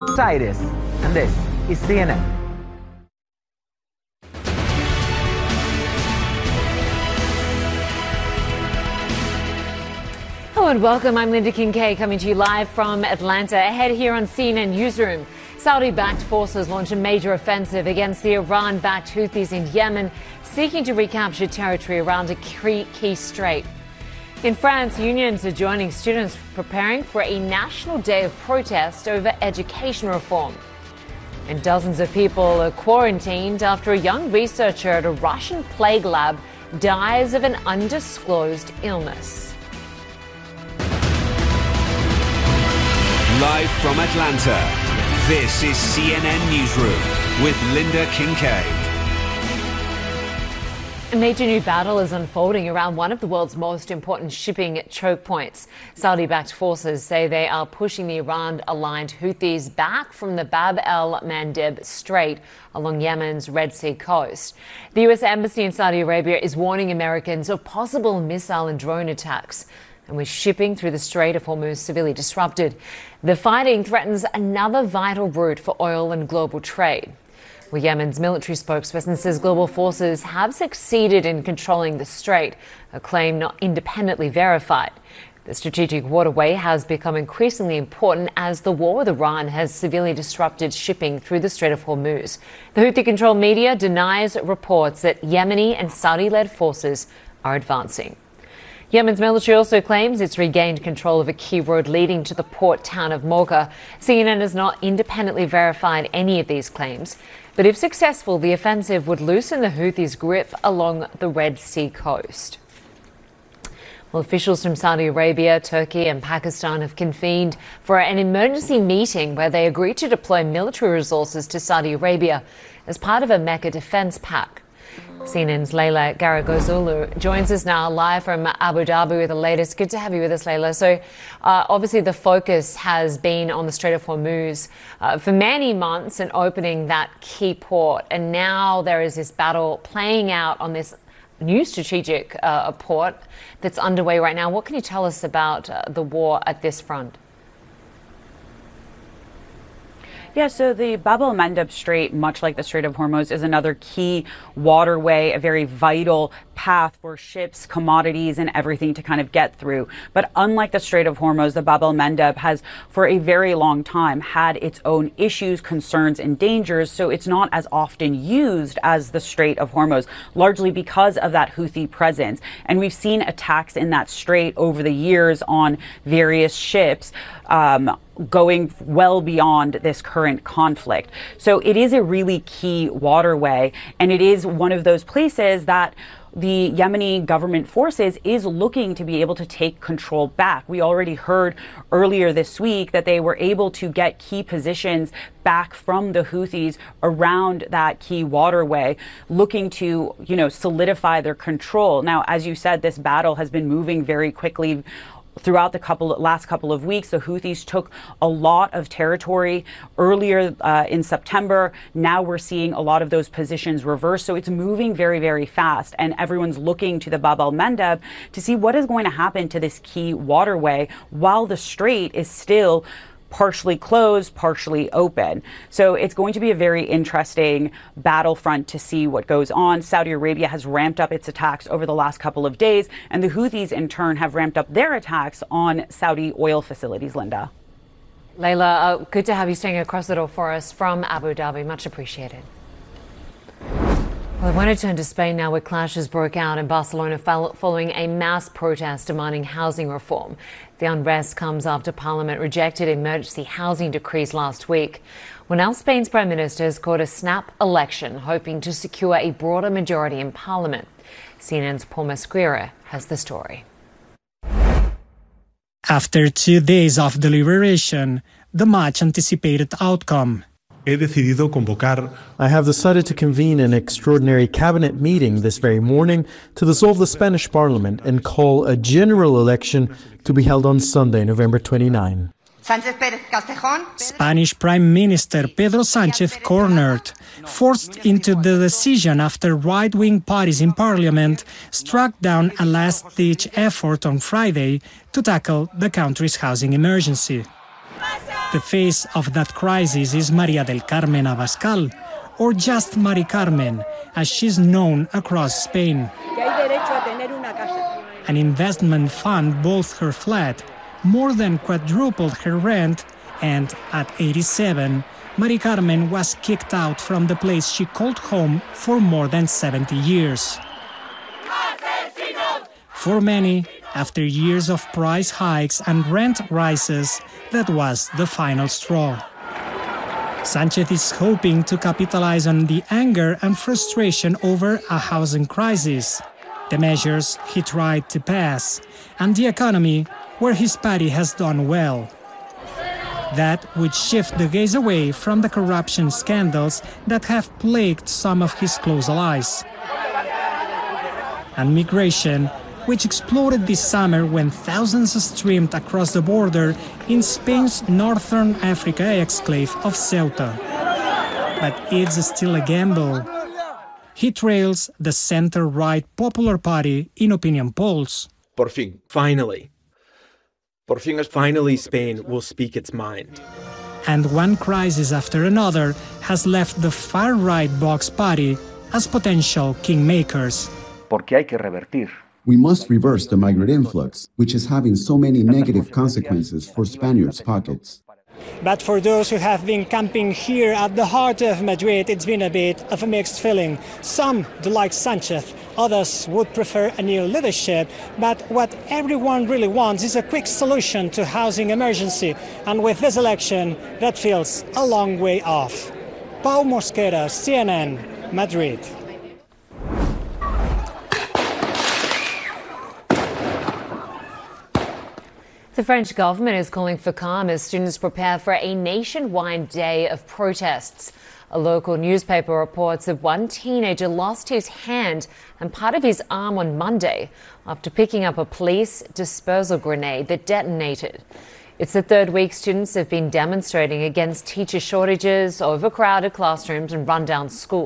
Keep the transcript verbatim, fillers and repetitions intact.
Cyrus, and this is C N N. Hello and welcome. I'm Linda Kincaid coming to you live from Atlanta. Ahead here on C N N Newsroom, Saudi-backed forces launch a major offensive against the Iran-backed Houthis in Yemen, seeking to recapture territory around a key, key strait. In France, unions are joining students preparing for a national day of protest over education reform. And dozens of people are quarantined after a young researcher at a Russian plague lab dies of an undisclosed illness. Live from Atlanta, this is C N N Newsroom with Linda Kincaid. A major new battle is unfolding around one of the world's most important shipping choke points. Saudi-backed forces say they are pushing the Iran-aligned Houthis back from the Bab el-Mandeb Strait along Yemen's Red Sea coast. The U S Embassy in Saudi Arabia is warning Americans of possible missile and drone attacks. And with shipping through the Strait of Hormuz severely disrupted, the fighting threatens another vital route for oil and global trade. Well, Yemen's military spokesperson says global forces have succeeded in controlling the strait, a claim not independently verified. The strategic waterway has become increasingly important as the war with Iran has severely disrupted shipping through the Strait of Hormuz. The Houthi-controlled media denies reports that Yemeni and Saudi-led forces are advancing. Yemen's military also claims it's regained control of a key road leading to the port town of Mocha. C N N has not independently verified any of these claims. But if successful, the offensive would loosen the Houthis' grip along the Red Sea coast. Well, officials from Saudi Arabia, Turkey and Pakistan have convened for an emergency meeting where they agreed to deploy military resources to Saudi Arabia as part of a Mecca defense pact. C N N's Leila Garagozulu joins us now live from Abu Dhabi with the latest. Good to have you with us, Leila. So uh, obviously the focus has been on the Strait of Hormuz uh, for many months and opening that key port. And now there is this battle playing out on this new strategic uh, port that's underway right now. What can you tell us about uh, the war at this front? Yeah, so the Bab el-Mandeb Strait, much like the Strait of Hormuz, is another key waterway, a very vital path for ships, commodities, and everything to kind of get through. But unlike the Strait of Hormuz, the Bab el-Mandeb has, for a very long time, had its own issues, concerns, and dangers, so it's not as often used as the Strait of Hormuz, largely because of that Houthi presence. And we've seen attacks in that strait over the years on various ships, um, going well beyond this current conflict. So it is a really key waterway, and it is one of those places that the Yemeni government forces is looking to be able to take control back. We already heard earlier this week that they were able to get key positions back from the Houthis around that key waterway, looking to, you know, solidify their control. Now, as you said, this battle has been moving very quickly. Throughout the couple last couple of weeks, the Houthis took a lot of territory earlier uh, in September. Now we're seeing a lot of those positions reverse. So it's moving very, very fast. And everyone's looking to the Bab el-Mandeb to see what is going to happen to this key waterway while the strait is still partially closed, partially open. So it's going to be a very interesting battlefront to see what goes on. Saudi Arabia has ramped up its attacks over the last couple of days, and the Houthis in turn have ramped up their attacks on Saudi oil facilities, Linda. Leila, uh, good to have you staying across it all for us from Abu Dhabi. Much appreciated. Well, I want to turn to Spain now, where clashes broke out in Barcelona following a mass protest demanding housing reform. The unrest comes after Parliament rejected emergency housing decrees last week. Well, now Spain's Prime Minister has called a snap election, hoping to secure a broader majority in Parliament. C N N's Paul Masquera has the story. After two days of deliberation, the much-anticipated outcome. He decidido convocar. I have decided to convene an extraordinary cabinet meeting this very morning to dissolve the Spanish parliament and call a general election to be held on Sunday, November twenty-ninth. Spanish Prime Minister Pedro Sanchez cornered, forced into the decision after right-wing parties in parliament struck down a last-ditch effort on Friday to tackle the country's housing emergency. The face of that crisis is Maria del Carmen Abascal, or just Mari Carmen, as she's known across Spain. An investment fund bought her flat, more than quadrupled her rent, and at eighty-seven, Mari Carmen was kicked out from the place she called home for more than seventy years. For many, after years of price hikes and rent rises, that was the final straw. Sánchez is hoping to capitalize on the anger and frustration over a housing crisis, the measures he tried to pass, and the economy, where his party has done well. That would shift the gaze away from the corruption scandals that have plagued some of his close allies. And migration, which exploded this summer when thousands streamed across the border in Spain's northern Africa exclave of Ceuta. But it's still a gamble. He trails the center-right Popular Party in opinion polls. Por fin. Finally. Por fin es finally Spain will speak its mind. And one crisis after another has left the far-right Vox Party as potential kingmakers. Porque hay que revertir. We must reverse the migrant influx, which is having so many negative consequences for Spaniards' pockets. But for those who have been camping here at the heart of Madrid, it's been a bit of a mixed feeling. Some do like Sánchez, others would prefer a new leadership. But what everyone really wants is a quick solution to housing emergency. And with this election, that feels a long way off. Pau Mosquera, C N N, Madrid. The French government is calling for calm as students prepare for a nationwide day of protests. A local newspaper reports that one teenager lost his hand and part of his arm on Monday after picking up a police dispersal grenade that detonated. It's the third week students have been demonstrating against teacher shortages, overcrowded classrooms and rundown schools.